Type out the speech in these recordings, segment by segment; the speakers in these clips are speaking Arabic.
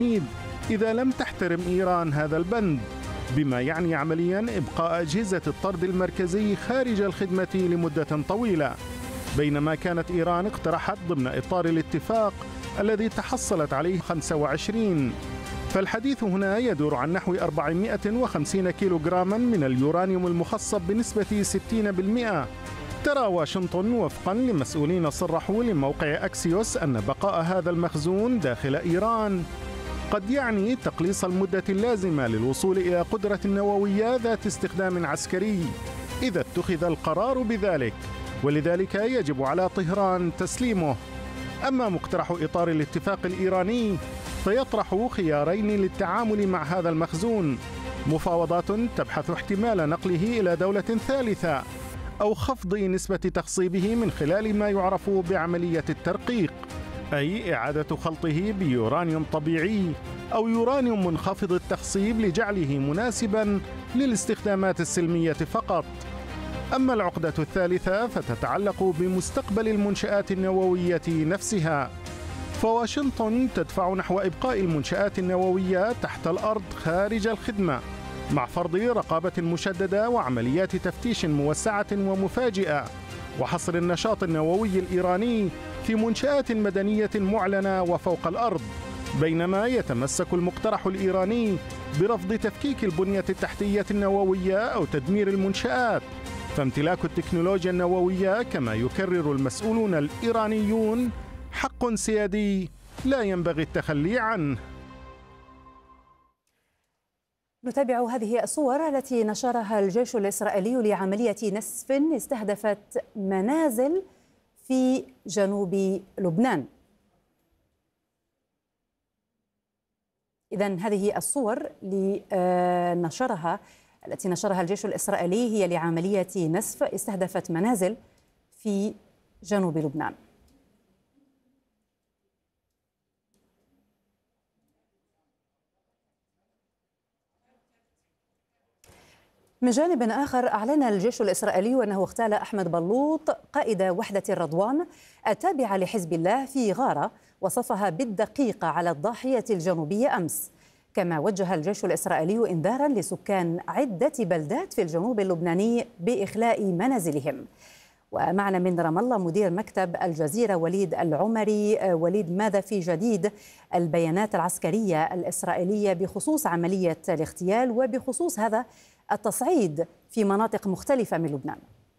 إذا لم تحترم إيران هذا البند، بما يعني عملياً إبقاء أجهزة الطرد المركزي خارج الخدمة لمدة طويلة، بينما كانت إيران اقترحت ضمن إطار الاتفاق الذي تحصلت عليه 25. فالحديث هنا يدور عن نحو 450 كيلوغراما من اليورانيوم المخصب بنسبة 60%. ترى واشنطن وفقا لمسؤولين صرحوا لموقع أكسيوس أن بقاء هذا المخزون داخل إيران قد يعني تقليص المدة اللازمة للوصول إلى قدرة نووية ذات استخدام عسكري إذا اتخذ القرار بذلك، ولذلك يجب على طهران تسليمه. أما مقترح إطار الاتفاق الإيراني فيطرح خيارين للتعامل مع هذا المخزون: مفاوضات تبحث احتمال نقله إلى دولة ثالثة، أو خفض نسبة تخصيبه من خلال ما يعرف بعملية الترقيق، أي إعادة خلطه بيورانيوم طبيعي أو يورانيوم منخفض التخصيب لجعله مناسباً للاستخدامات السلمية فقط. أما العقدة الثالثة فتتعلق بمستقبل المنشآت النووية نفسها، فواشنطن تدفع نحو إبقاء المنشآت النووية تحت الأرض خارج الخدمة، مع فرض رقابة مشددة وعمليات تفتيش موسعة ومفاجئة، وحصر النشاط النووي الإيراني في منشآت مدنية معلنة وفوق الأرض، بينما يتمسك المقترح الإيراني برفض تفكيك البنية التحتية النووية أو تدمير المنشآت. فامتلاك التكنولوجيا النووية كما يكرر المسؤولون الإيرانيون حق سيادي لا ينبغي التخلي عنه. نتابع هذه الصور التي نشرها الجيش الإسرائيلي لعملية نسف استهدفت منازل في جنوب لبنان. إذن هذه الصور التي نشرها الجيش الإسرائيلي هي لعملية نسف استهدفت منازل في جنوب لبنان. من جانب آخر، أعلن الجيش الإسرائيلي أنه اغتال أحمد بلوط قائد وحدة الرضوان التابعة لحزب الله في غارة وصفها بالدقيقة على الضاحية الجنوبية أمس. كما وجه الجيش الإسرائيلي إنذارا لسكان عدة بلدات في الجنوب اللبناني بإخلاء منازلهم. ومعنا من رام الله مدير مكتب الجزيرة وليد العمري. وليد، ماذا في جديد البيانات العسكرية الإسرائيلية بخصوص عملية الاغتيال وبخصوص هذا التصعيد في مناطق مختلفة من لبنان؟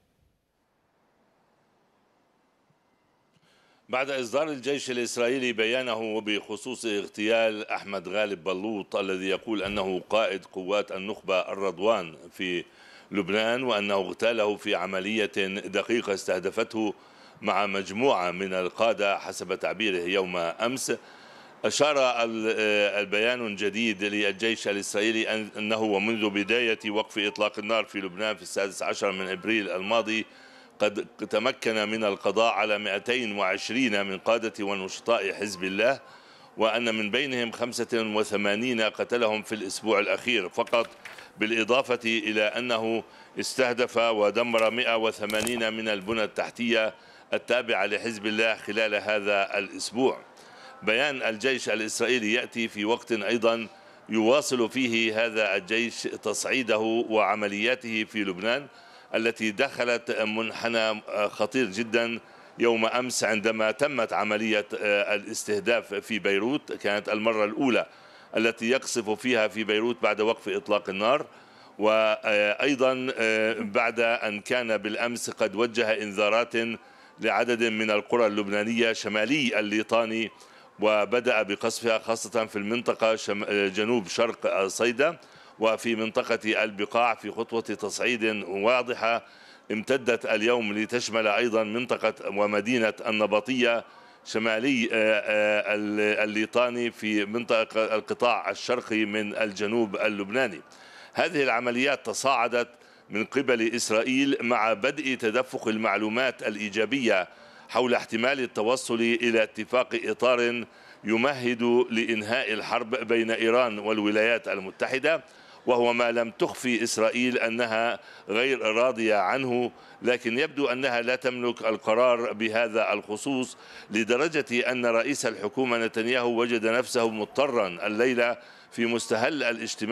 بعد إصدار الجيش الإسرائيلي بيانه بخصوص اغتيال أحمد غالب بلوط الذي يقول أنه قائد قوات النخبة الرضوان في لبنان، وأنه اغتاله في عملية دقيقة استهدفته مع مجموعة من القادة حسب تعبيره يوم أمس، أشار البيان الجديد للجيش الإسرائيلي أنه ومنذ بداية وقف إطلاق النار في لبنان في 16 من أبريل الماضي قد تمكن من القضاء على 220 من قادة ونشطاء حزب الله، وأن من بينهم 85 قتلهم في الأسبوع الأخير فقط، بالإضافة إلى أنه استهدف ودمر 180 من البنى التحتية التابعة لحزب الله خلال هذا الأسبوع. بيان الجيش الإسرائيلي يأتي في وقت أيضا يواصل فيه هذا الجيش تصعيده وعملياته في لبنان التي دخلت منحنى خطير جدا يوم أمس عندما تمت عملية الاستهداف في بيروت. كانت المرة الأولى التي يقصف فيها في بيروت بعد وقف إطلاق النار، وأيضا بعد أن كان بالأمس قد وجه إنذارات لعدد من القرى اللبنانية شمالي الليطاني وبدأ بقصفها خاصة في المنطقة جنوب شرق صيدا وفي منطقة البقاع في خطوة تصعيد واضحة امتدت اليوم لتشمل أيضا منطقة ومدينة النبطية شمالي الليطاني في منطقة القطاع الشرقي من الجنوب اللبناني. هذه العمليات تصاعدت من قبل إسرائيل مع بدء تدفق المعلومات الإيجابية حول احتمال التوصل إلى اتفاق إطار يمهد لإنهاء الحرب بين إيران والولايات المتحدة، وهو ما لم تخفي إسرائيل أنها غير راضية عنه، لكن يبدو أنها لا تملك القرار بهذا الخصوص، لدرجة أن رئيس الحكومة نتنياهو وجد نفسه مضطرا الليلة في مستهل الاجتماع